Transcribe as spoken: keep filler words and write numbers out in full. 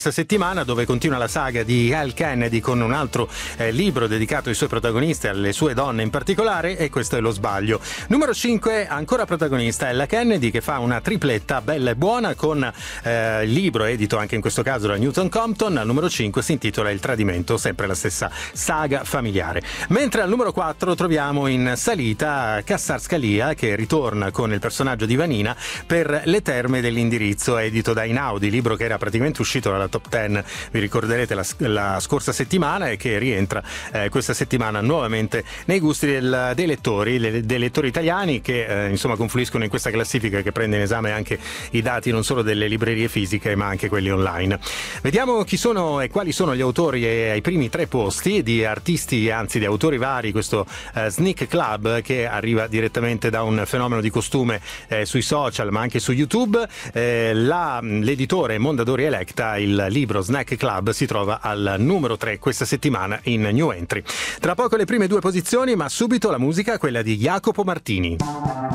Questa settimana, dove continua la saga di Hal Kennedy con un altro eh, libro dedicato ai suoi protagonisti, alle sue donne in particolare, e questo è Lo sbaglio. Numero cinque, ancora protagonista Ella Kennedy, che fa una tripletta bella e buona con eh, il libro edito anche in questo caso da Newton Compton. Al numero cinque si intitola Il tradimento, sempre la stessa saga familiare. Mentre al numero quattro troviamo in salita Cassar Scalia, che ritorna con il personaggio di Vanina per Le terme dell'indirizzo, edito da Einaudi, libro che era praticamente uscito dalla top dieci, vi ricorderete, la, la scorsa settimana, e che rientra eh, questa settimana nuovamente nei gusti del, dei lettori, le, dei lettori italiani che eh, insomma confluiscono in questa classifica che prende in esame anche i dati non solo delle librerie fisiche ma anche quelli online. Vediamo chi sono e quali sono gli autori ai primi tre posti di artisti, anzi di autori vari, questo eh, Sneak Club che arriva direttamente da un fenomeno di costume eh, sui social ma anche su YouTube. Eh, la, l'editore Mondadori Electa, il libro Snack Club si trova al numero tre questa settimana in New Entry. Tra poco le prime due posizioni, ma subito la musica, quella di Jacopo Martini.